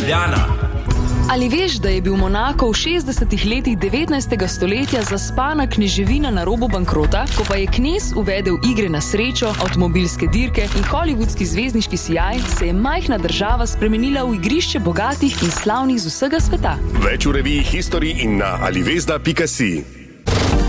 Ljubljana. Ali veš, da je bil Monako v 60. letih 19. stoletja zaspana kneževina na robu bankrota, ko pa je knez uvedel igre na srečo, avtomobilske dirke in hollywoodski zvezdniški sijaj, se je majhna država spremenila v igrišče bogatih in slavnih z vsega sveta. Več v reviji History in na alivezda.si.